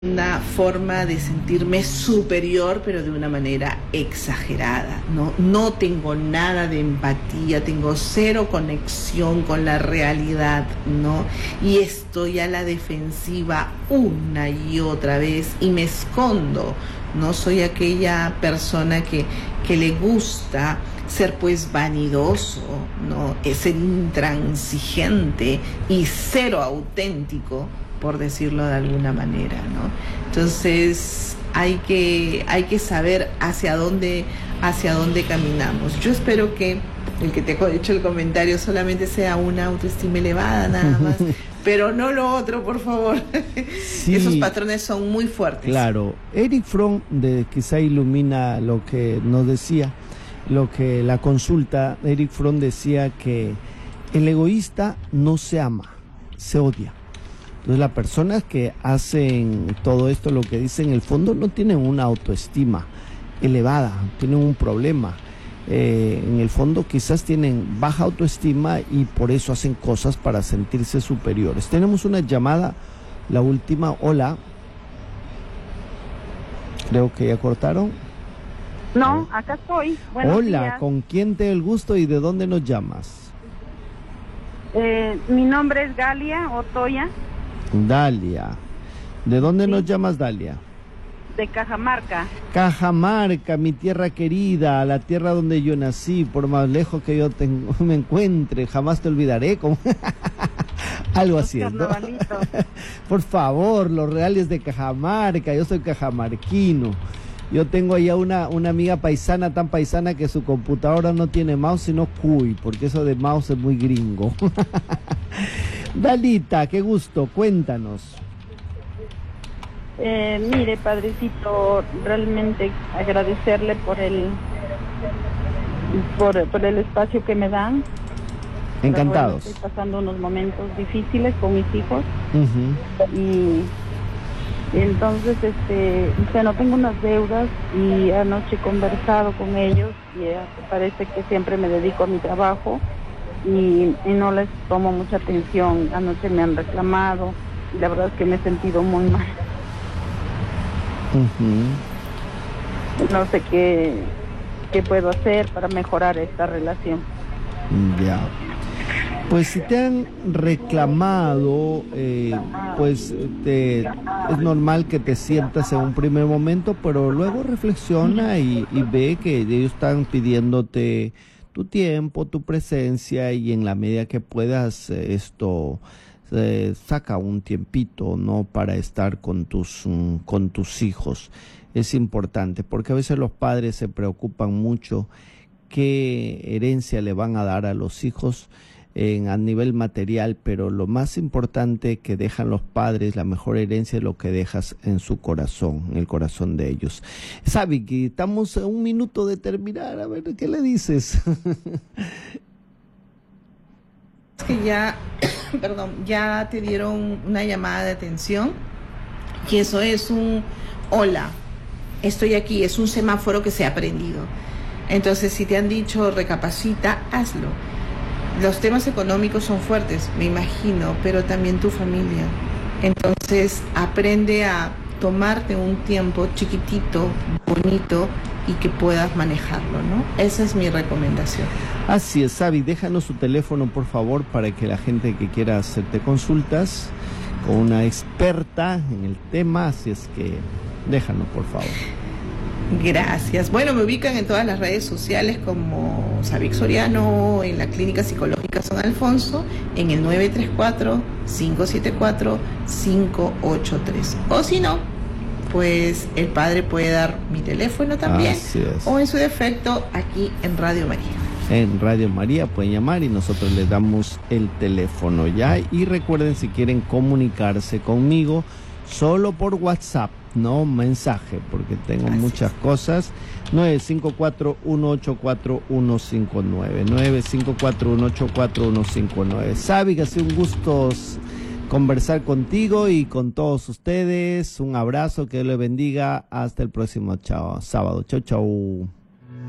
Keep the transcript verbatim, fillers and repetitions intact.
una forma de sentirme superior, pero de una manera exagerada, ¿no? No tengo nada de empatía, tengo cero conexión con la realidad, ¿no? Y estoy a la defensiva una y otra vez y me escondo, ¿no? Soy aquella persona que, que le gusta ser pues vanidoso, ¿no? Es ser intransigente y cero auténtico, por decirlo de alguna manera, ¿no? Entonces hay que, hay que saber hacia dónde, hacia dónde caminamos. Yo espero que el que te ha hecho el comentario solamente sea una autoestima elevada nada más, pero no lo otro, por favor. Sí, esos patrones son muy fuertes. Claro, Erich Fromm de, quizá ilumina lo que nos decía, lo que la consulta. Erich Fromm decía que el egoísta no se ama, se odia. Entonces las personas que hacen todo esto, lo que dicen, en el fondo no tienen una autoestima elevada, tienen un problema. Eh, en el fondo quizás tienen baja autoestima y por eso hacen cosas para sentirse superiores. Tenemos una llamada, la última. Hola. Creo que ya cortaron. No, acá estoy. Buenos Hola, días. ¿Con quién te da el gusto y de dónde nos llamas? Eh, mi nombre es Galia Otoya. Dalia. ¿De dónde Sí. nos llamas, Dalia? De Cajamarca. Cajamarca, mi tierra querida, la tierra donde yo nací, por más lejos que yo te, me encuentre, jamás te olvidaré. Como algo Los así, ¿no? carnavalitos. Por favor, los reales de Cajamarca, yo soy cajamarquino. Yo tengo allá una, una amiga paisana, tan paisana que su computadora no tiene mouse sino cuy, porque eso de mouse es muy gringo. Dalita, qué gusto, cuéntanos. Eh, mire, padrecito, realmente agradecerle por el por, por el espacio que me dan. Encantados. Estoy pasando unos momentos difíciles con mis hijos. Uh-huh. Y entonces, este, bueno, tengo unas deudas y anoche he conversado con ellos y eh, parece que siempre me dedico a mi trabajo y, y no les tomo mucha atención. Anoche me han reclamado y la verdad es que me he sentido muy mal. Uh-huh. No sé qué, qué puedo hacer para mejorar esta relación. Ya. Pues si te han reclamado, eh, pues te, es normal que te sientas en un primer momento, pero luego reflexiona y, y ve que ellos están pidiéndote tu tiempo, tu presencia, y en la medida que puedas eh, esto eh, saca un tiempito, ¿no?, para estar con tus um, con tus hijos. Es importante porque a veces los padres se preocupan mucho qué herencia le van a dar a los hijos en, a nivel material, pero lo más importante que dejan los padres, la mejor herencia es lo que dejas en su corazón, en el corazón de ellos. Sabi, que estamos a un minuto de terminar, a ver, ¿qué le dices? Es que ya, perdón, ya te dieron una llamada de atención, y eso es un hola, estoy aquí, es un semáforo que se ha prendido. Entonces, si te han dicho recapacita, hazlo. Los temas económicos son fuertes, me imagino, pero también tu familia. Entonces, aprende a tomarte un tiempo chiquitito, bonito, y que puedas manejarlo, ¿no? Esa es mi recomendación. Así es, Sabi, déjanos su teléfono, por favor, para que la gente que quiera hacerte consultas con una experta en el tema, así es que déjanos, por favor. Gracias. Bueno, me ubican en todas las redes sociales como Sabic Soriano, en la Clínica Psicológica San Alfonso, en el nueve tres cuatro, cinco siete cuatro, cinco ocho tres. O si no, pues el padre puede dar mi teléfono también, o en su defecto aquí en Radio María. En Radio María pueden llamar y nosotros les damos el teléfono ya. Y recuerden, si quieren comunicarse conmigo, solo por WhatsApp, no mensaje, porque tengo Así muchas es. cosas. nueve cinco cuatro, uno ocho cuatro, uno cinco nueve, nueve cinco cuatro, uno ocho cuatro, uno cinco nueve. Sabi, que ha sido un gusto conversar contigo y con todos ustedes. Un abrazo, que Dios les bendiga. Hasta el próximo chao, sábado. Chau, chau.